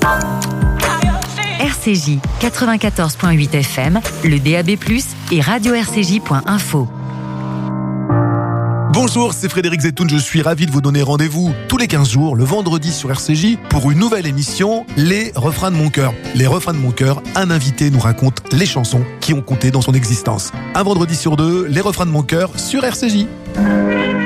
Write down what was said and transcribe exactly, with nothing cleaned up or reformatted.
R C J quatre-vingt-quatorze virgule huit F M, le D A B plus, et radio r c j point info. Bonjour, c'est Frédéric Zetoun, je suis ravi de vous donner rendez-vous tous les quinze jours, le vendredi sur R C J, pour une nouvelle émission, Les Refrains de mon cœur. Les Refrains de mon cœur, un invité nous raconte les chansons qui ont compté dans son existence. Un vendredi sur deux, Les Refrains de mon cœur sur R C J.